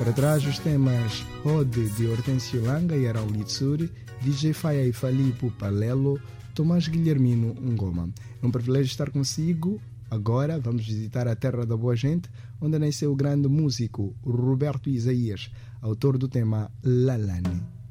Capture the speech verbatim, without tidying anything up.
Para trás os temas Ode de Hortêncio Langa e Arau Litsuri, D J Faia e Falipo Palelo, Tomás Guilhermino Ngoma. É um privilégio estar consigo. Agora vamos visitar a terra da boa gente, onde nasceu o grande músico Roberto Isaías, autor do tema Lalane.